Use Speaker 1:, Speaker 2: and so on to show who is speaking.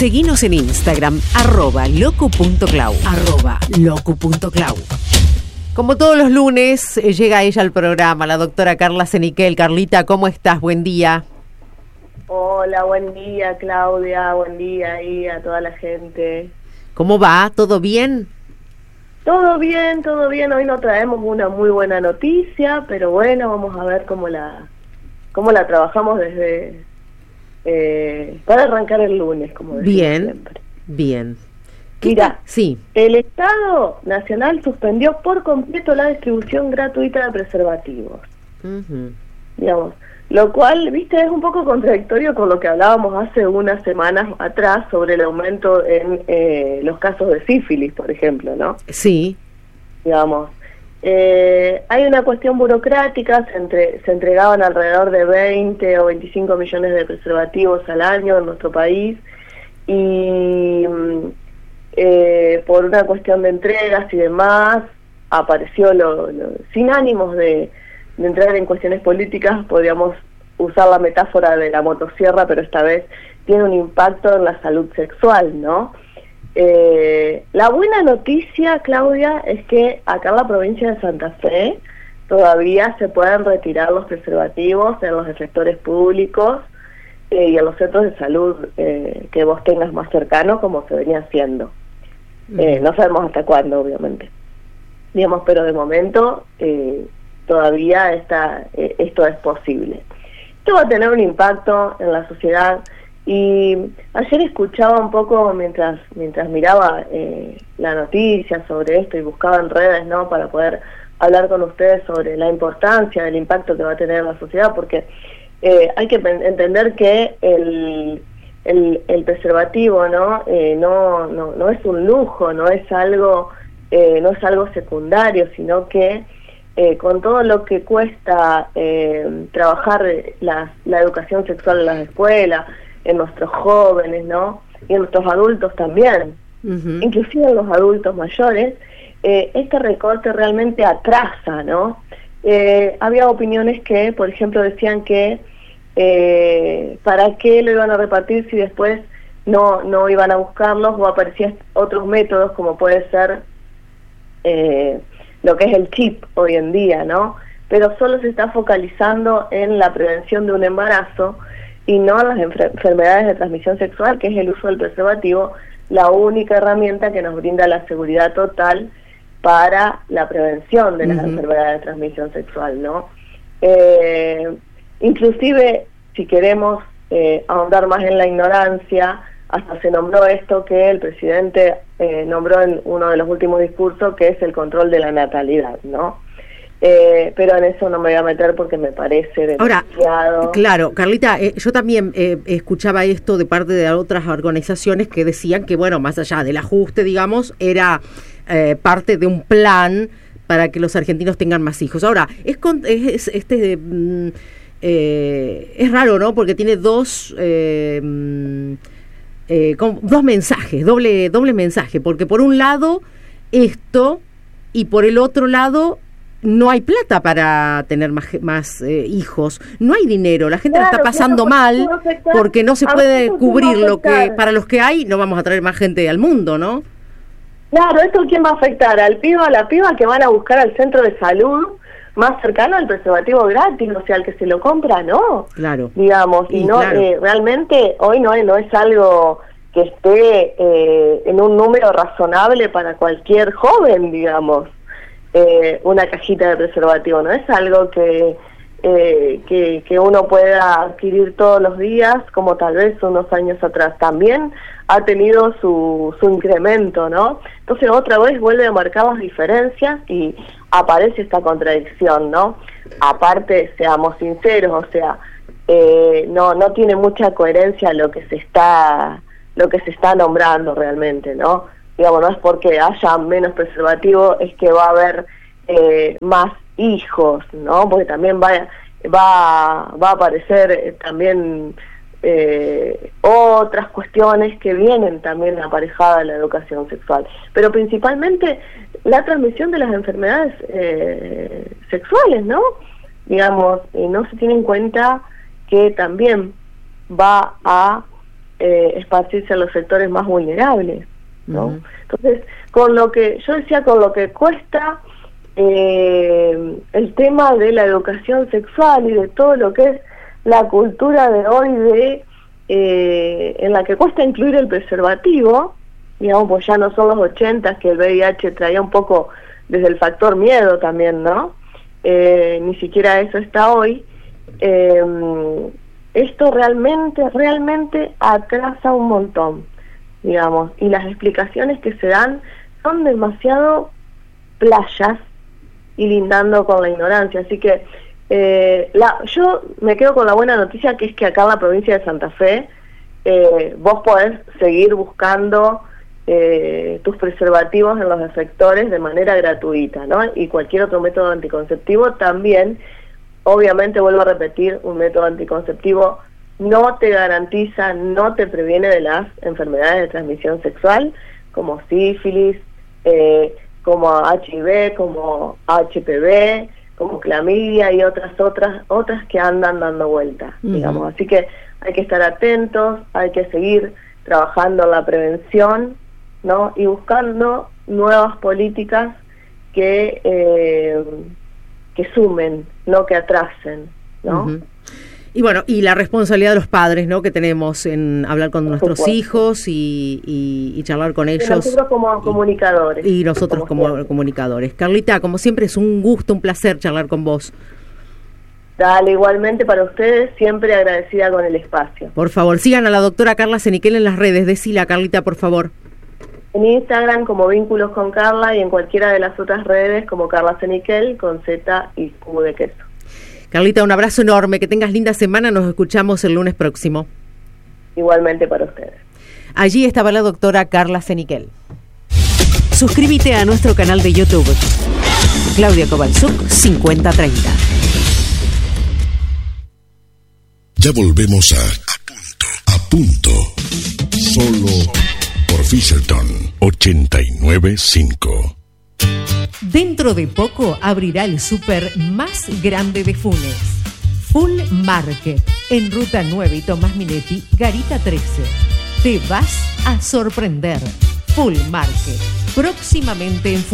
Speaker 1: Seguinos en Instagram, @locu.clau, @locu.clau. Como todos los lunes, llega ella al programa, la doctora Carla Seniquel. Carlita, ¿cómo estás? Buen día.
Speaker 2: Hola, buen día, Claudia, buen día ahí a toda la gente.
Speaker 1: ¿Cómo va? ¿Todo bien?
Speaker 2: Todo bien, todo bien. Hoy no traemos una muy buena noticia, pero bueno, vamos a ver cómo la trabajamos desde para arrancar el lunes, como decimos siempre.
Speaker 1: Bien.
Speaker 2: Mira,
Speaker 1: sí.
Speaker 2: El Estado Nacional suspendió por completo la distribución gratuita de preservativos. Digamos, lo cual, viste, es un poco contradictorio con lo que hablábamos hace unas semanas atrás sobre el aumento en los casos de sífilis, por ejemplo, ¿no?
Speaker 1: Sí.
Speaker 2: Digamos, hay una cuestión burocrática, se entregaban alrededor de 20 o 25 millones de preservativos al año en nuestro país y por una cuestión de entregas y demás apareció sin ánimos de entrar en cuestiones políticas, podríamos usar la metáfora de la motosierra, pero esta vez tiene un impacto en la salud sexual, ¿no? La buena noticia, Claudia, es que acá en la provincia de Santa Fe todavía se pueden retirar los preservativos en los efectores públicos y en los centros de salud que vos tengas más cercanos, como se venía haciendo. No sabemos hasta cuándo, obviamente. Digamos, pero de momento todavía esto es posible. Esto va a tener un impacto en la sociedad. Y ayer escuchaba un poco mientras miraba la noticia sobre esto y buscaba en redes, ¿no?, para poder hablar con ustedes sobre la importancia del impacto que va a tener en la sociedad, porque hay que entender que el preservativo, ¿no? No es un lujo, no es algo secundario, sino que con todo lo que cuesta trabajar la educación sexual en las escuelas, en nuestros jóvenes, ¿no?, y en nuestros adultos también, inclusive en los adultos mayores, este recorte realmente atrasa, ¿no? Había opiniones que, por ejemplo, decían que ¿para qué lo iban a repartir si después no iban a buscarlos, o aparecían otros métodos como puede ser lo que es el chip hoy en día, ¿no? Pero solo se está focalizando en la prevención de un embarazo y no en las enfermedades de transmisión sexual, que es el uso del preservativo, la única herramienta que nos brinda la seguridad total para la prevención de las enfermedades de transmisión sexual, ¿no? Inclusive, si queremos ahondar más en la ignorancia, hasta se nombró esto que el presidente nombró en uno de los últimos discursos, que es el control de la natalidad, ¿no? Pero en eso no me voy a meter porque me parece demasiado.
Speaker 1: Ahora, claro, Carlita, yo también escuchaba esto de parte de otras organizaciones que decían que, bueno, más allá del ajuste, digamos, era parte de un plan para que los argentinos tengan más hijos. Ahora, es raro, ¿no? Porque tiene dos mensajes, doble mensaje, porque por un lado esto y por el otro lado no hay plata para tener más hijos, no hay dinero, la gente la está pasando mal porque no se puede cubrir lo que para los que hay. No vamos a traer más gente al mundo, ¿no?
Speaker 2: Claro, ¿esto quién va a afectar? ¿Al pibe o a la piba que van a buscar al centro de salud más cercano al preservativo gratis? O sea, al que se lo compra, ¿no?
Speaker 1: Claro.
Speaker 2: Digamos, y no, claro. Realmente hoy no es algo que esté en un número razonable para cualquier joven, digamos. Una cajita de preservativo no es algo que uno pueda adquirir todos los días, como tal vez unos años atrás. También ha tenido su incremento, ¿no? Entonces otra vez vuelve a marcar las diferencias y aparece esta contradicción, ¿no? Aparte, seamos sinceros, o sea, no tiene mucha coherencia lo que se está nombrando realmente, ¿no? Digamos, no es porque haya menos preservativo es que va a haber más hijos, ¿no? Porque también va a aparecer también otras cuestiones que vienen también aparejadas de la educación sexual, pero principalmente la transmisión de las enfermedades sexuales, ¿no? Digamos, no se tiene en cuenta que también va a esparcirse a los sectores más vulnerables, ¿no? Entonces, con lo que cuesta el tema de la educación sexual y de todo lo que es la cultura de hoy en la que cuesta incluir el preservativo, digamos, pues ya no son los 80 que el VIH traía un poco desde el factor miedo también, ¿no? Ni siquiera eso está hoy. Esto realmente atrasa un montón, digamos, y las explicaciones que se dan son demasiado playas y lindando con la ignorancia. Así que yo me quedo con la buena noticia, que es que acá en la provincia de Santa Fe vos podés seguir buscando tus preservativos en los efectores de manera gratuita, ¿no? Y cualquier otro método anticonceptivo también. Obviamente, vuelvo a repetir, un método anticonceptivo no te garantiza, no te previene de las enfermedades de transmisión sexual, como sífilis, como HIV, como HPV, como clamidia y otras que andan dando vueltas, digamos. Así que hay que estar atentos, hay que seguir trabajando en la prevención, ¿no? Y buscando nuevas políticas que sumen, no que atrasen, ¿no?
Speaker 1: Y bueno, y la responsabilidad de los padres, ¿no?, que tenemos en hablar con nuestros hijos y charlar con ellos. Y
Speaker 2: nosotros como comunicadores.
Speaker 1: Y nosotros como comunicadores. Carlita, como siempre, es un gusto, un placer charlar con vos.
Speaker 2: Dale, igualmente para ustedes, siempre agradecida con el espacio.
Speaker 1: Por favor, sigan a la doctora Carla Seniquel en las redes. Decila, Carlita, por favor.
Speaker 2: En Instagram como Vínculos con Carla y en cualquiera de las otras redes como Carla Seniquel con Z y Q de queso.
Speaker 1: Carlita, un abrazo enorme, que tengas linda semana, nos escuchamos el lunes próximo.
Speaker 2: Igualmente para ustedes.
Speaker 1: Allí estaba la doctora Carla Seniquel.
Speaker 3: Suscríbete a nuestro canal de YouTube. Claudia Kovalchuk 5030.
Speaker 4: Ya volvemos a punto. Solo por Fisherton 89.5.
Speaker 3: Dentro de poco abrirá el súper más grande de Funes. Full Market, en Ruta 9 y Tomás Minetti, Garita 13. Te vas a sorprender. Full Market, próximamente en